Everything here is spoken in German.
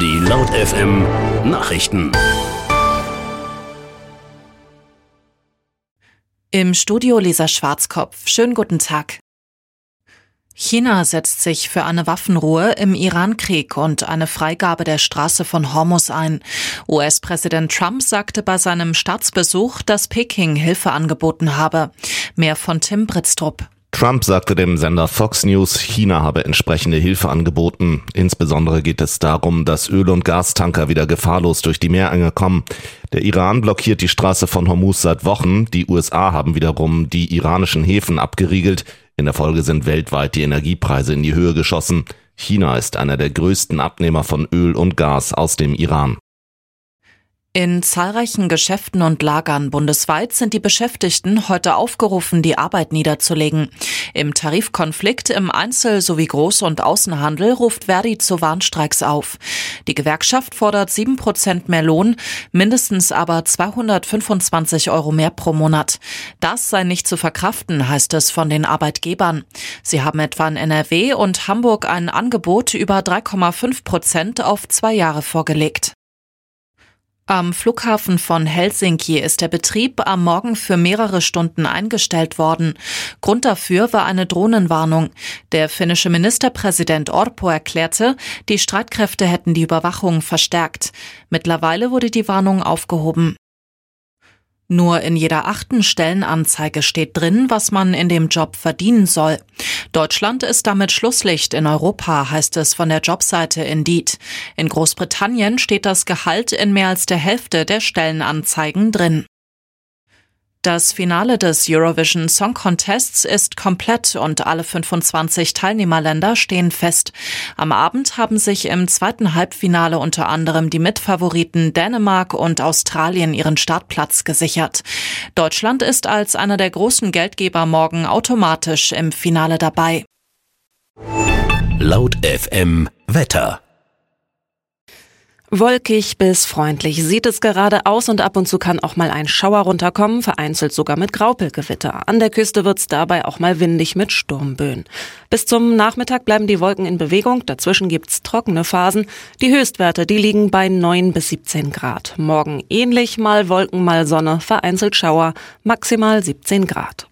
Die Laut FM Nachrichten. Im Studio Lisa Schwarzkopf. Schönen guten Tag. China setzt sich für eine Waffenruhe im Iran-Krieg und eine Freigabe der Straße von Hormuz ein. US-Präsident Trump sagte bei seinem Staatsbesuch, dass Peking Hilfe angeboten habe. Mehr von Tim Britztrup. Trump sagte dem Sender Fox News, China habe entsprechende Hilfe angeboten. Insbesondere geht es darum, dass Öl- und Gastanker wieder gefahrlos durch die Meerenge kommen. Der Iran blockiert die Straße von Hormuz seit Wochen. Die USA haben wiederum die iranischen Häfen abgeriegelt. In der Folge sind weltweit die Energiepreise in die Höhe geschossen. China ist einer der größten Abnehmer von Öl und Gas aus dem Iran. In zahlreichen Geschäften und Lagern bundesweit sind die Beschäftigten heute aufgerufen, die Arbeit niederzulegen. Im Tarifkonflikt im Einzel- sowie Groß- und Außenhandel ruft Verdi zu Warnstreiks auf. Die Gewerkschaft fordert 7% mehr Lohn, mindestens aber 225 € mehr pro Monat. Das sei nicht zu verkraften, heißt es von den Arbeitgebern. Sie haben etwa in NRW und Hamburg ein Angebot über 3,5% auf 2 Jahre vorgelegt. Am Flughafen von Helsinki ist der Betrieb am Morgen für mehrere Stunden eingestellt worden. Grund dafür war eine Drohnenwarnung. Der finnische Ministerpräsident Orpo erklärte, die Streitkräfte hätten die Überwachung verstärkt. Mittlerweile wurde die Warnung aufgehoben. Nur in jeder 8. Stellenanzeige steht drin, was man in dem Job verdienen soll. Deutschland ist damit Schlusslicht in Europa, heißt es von der Jobseite Indeed. In Großbritannien steht das Gehalt in mehr als der Hälfte der Stellenanzeigen drin. Das Finale des Eurovision Song Contests ist komplett und alle 25 Teilnehmerländer stehen fest. Am Abend haben sich im zweiten Halbfinale unter anderem die Mitfavoriten Dänemark und Australien ihren Startplatz gesichert. Deutschland ist als einer der großen Geldgeber morgen automatisch im Finale dabei. Laut FM Wetter. Wolkig bis freundlich sieht es gerade aus und ab und zu kann auch mal ein Schauer runterkommen, vereinzelt sogar mit Graupelgewitter. An der Küste wird's dabei auch mal windig mit Sturmböen. Bis zum Nachmittag bleiben die Wolken in Bewegung, dazwischen gibt's trockene Phasen. Die Höchstwerte, die liegen bei 9 bis 17 Grad. Morgen ähnlich, mal Wolken, mal Sonne, vereinzelt Schauer, maximal 17 Grad.